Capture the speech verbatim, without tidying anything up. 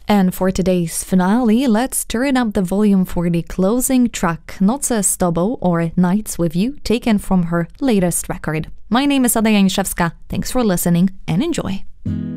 And for today's finale, let's turn up the volume for the closing track, Noce z tobą or Nights with You, taken from her latest record. My name is Ada Janiszewska. Thanks for listening and enjoy.